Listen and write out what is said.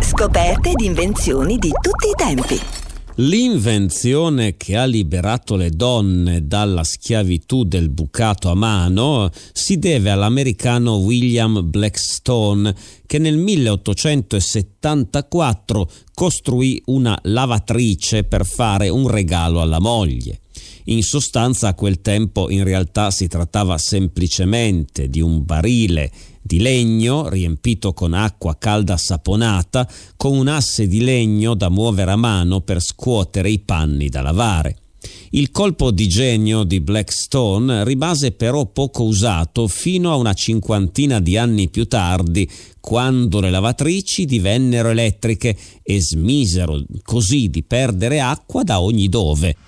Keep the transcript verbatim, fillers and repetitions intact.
Scoperte ed invenzioni di tutti i tempi. L'invenzione che ha liberato le donne dalla schiavitù del bucato a mano si deve all'americano William Blackstone, che nel milleottocentosettantaquattro costruì una lavatrice per fare un regalo alla moglie. In sostanza, a quel tempo in realtà si trattava semplicemente di un barile di legno riempito con acqua calda saponata, con un asse di legno da muovere a mano per scuotere i panni da lavare. Il colpo di genio di Blackstone rimase però poco usato fino a una cinquantina di anni più tardi, quando le lavatrici divennero elettriche e smisero così di perdere acqua da ogni dove.